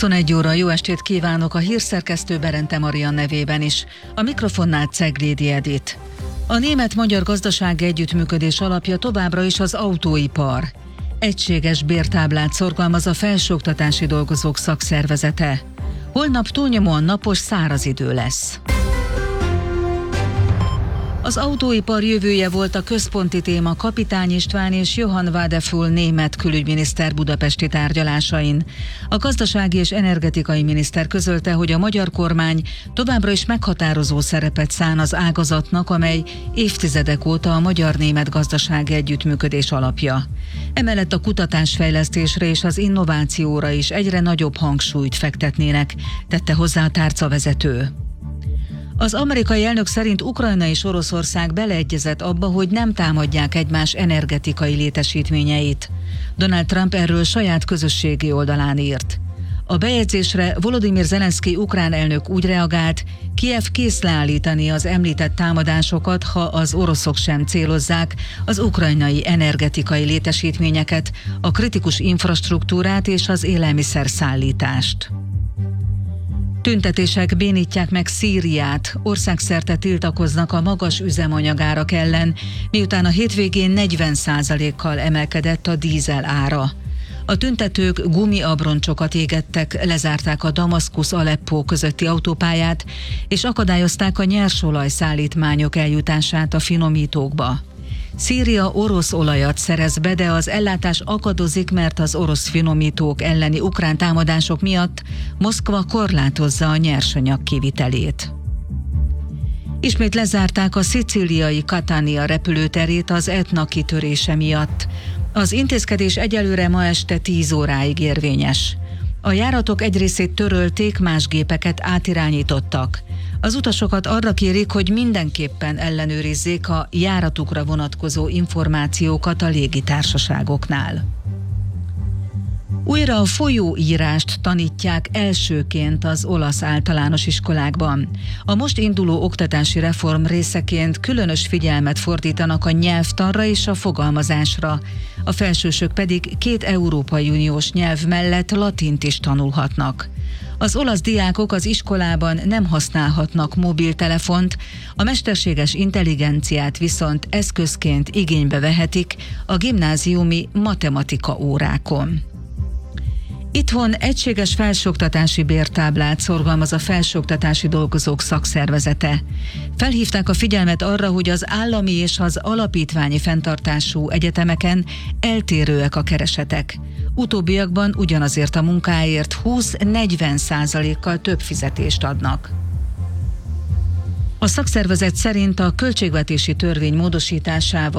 21 óra, jó estét kívánok, a hírszerkesztő Berente Maria nevében is. A mikrofonnál Ceglédi Edit. A német-magyar gazdasági együttműködés alapja továbbra is az autóipar. Egységes bértáblát szorgalmaz a felsőoktatási dolgozók szakszervezete. Holnap túlnyomóan napos, száraz idő lesz. Az autóipar jövője volt a központi téma Kapitány István és Johann Wadephul német külügyminiszter budapesti tárgyalásain. A gazdasági és energetikai miniszter közölte, hogy a magyar kormány továbbra is meghatározó szerepet szán az ágazatnak, amely évtizedek óta a magyar-német gazdasági együttműködés alapja. Emellett a kutatásfejlesztésre és az innovációra is egyre nagyobb hangsúlyt fektetnének, tette hozzá a tárcavezető. Az amerikai elnök szerint Ukrajna és Oroszország beleegyezett abba, hogy nem támadják egymás energetikai létesítményeit. Donald Trump erről saját közösségi oldalán írt. A bejegyzésre Volodymyr Zelenszkij ukrán elnök úgy reagált, Kijev kész leállítani az említett támadásokat, ha az oroszok sem célozzák az ukrajnai energetikai létesítményeket, a kritikus infrastruktúrát és az élelmiszerszállítást. Tüntetések bénítják meg Szíriát, országszerte tiltakoznak a magas üzemanyagárak ellen, miután a hétvégén 40%-kal emelkedett a dízel ára. A tüntetők gumiabroncsokat égettek, lezárták a Damaszkusz-Aleppó közötti autópályát, és akadályozták a nyersolaj szállítmányok eljutását a finomítókba. Szíria orosz olajat szerez be, de az ellátás akadozik, mert az orosz finomítók elleni ukrán támadások miatt Moszkva korlátozza a nyersanyag kivitelét. Ismét lezárták a szicíliai Catania repülőterét az Etna kitörése miatt. Az intézkedés egyelőre ma este 10 óráig érvényes. A járatok egy részét törölték, más gépeket átirányítottak. Az utasokat arra kérik, hogy mindenképpen ellenőrizzék a járatukra vonatkozó információkat a légitársaságoknál. Újra a folyóírást tanítják elsőként az olasz általános iskolákban. A most induló oktatási reform részeként különös figyelmet fordítanak a nyelvtanra és a fogalmazásra. A felsősök pedig 2 Európai Uniós nyelv mellett latint is tanulhatnak. Az olasz diákok az iskolában nem használhatnak mobiltelefont, a mesterséges intelligenciát viszont eszközként igénybe vehetik a gimnáziumi matematika órákon. Itthon egységes felsőoktatási bértáblát szorgalmaz a felsőoktatási dolgozók szakszervezete. Felhívták a figyelmet arra, hogy az állami és az alapítványi fenntartású egyetemeken eltérőek a keresetek. Utóbbiakban ugyanazért a munkáért 20-40%-kal több fizetést adnak. A szakszervezet szerint a költségvetési törvény módosításával